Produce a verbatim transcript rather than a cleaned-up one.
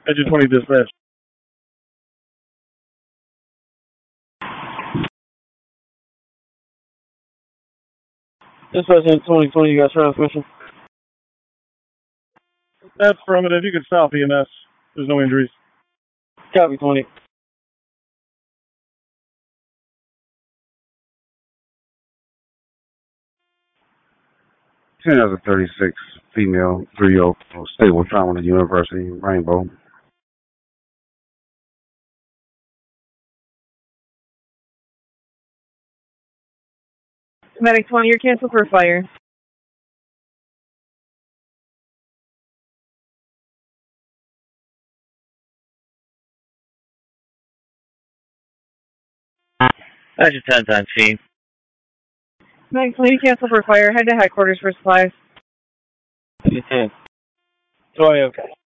Engine twenty dispatch. Dispatch Engine twenty twenty, you got transmission? That's affirmative. You can stop E M S. There's no injuries. Copy twenty. ten out of thirty-six, female, three oh, stable trauma at University, Rainbow. Medic twenty, you're canceled for fire. Engine ten times C. Medic twenty, canceled for fire. Head to headquarters for supplies. ten. twenty, okay.